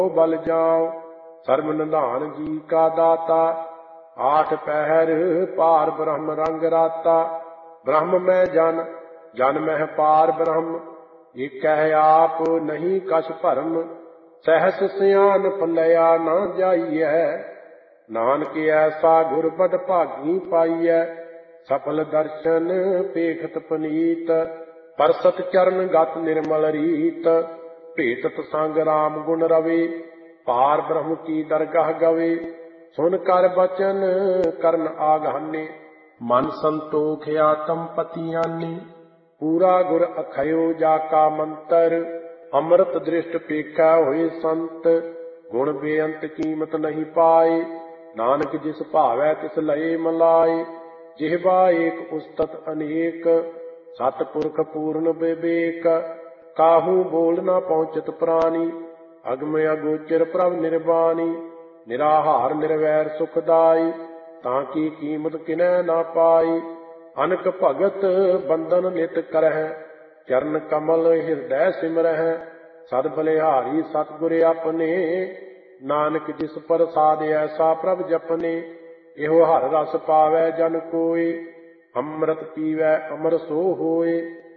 बल जाओ। सर्व निधान जी का दाता, आठ पहर पार ब्रह्म रंग राता। ब्रह्म में जन, जन में पार ब्रह्म, एक आप नहीं कछ भरम। सहस सियान पलया न जाइए, नानक ऐसा गुर बड़ भागी पाइए। सफल दर्शन पेखत पनीत, परसत चरण गत निर्मल रीत। भेटत संग राम गुण रवे, पार ब्रह्म की दरगाह गवे। सुन कर बचन करन आगाने, मन संतोख आतम पतियाने। पूरा गुर अखयो जाका मंतर, अमृत दृष्ट पेखा होए संत। गुण बेअंत कीमत नहीं पाए, नानक जिस भावै तिस लए मलाए। जिह्वा एक उस्तत अनेक, सतपुरख पूर्ण विवेक। काहू बोल न पहुँचत प्राणी, अगम अगोचर प्रभ निर्वाणी। निराहार निर्वैर सुखदाई, ताकि कीमत किनै न पाई। अनक भगत बंदन नित करह, चरण कमल हृदय सिमरह। सद बलिहारी सतगुर अपने, नानक जिस प्रसाद ऐसा प्रभ जपने। एहो हर रस पावै जन कोय, अमृत पीवै अमर सो होय।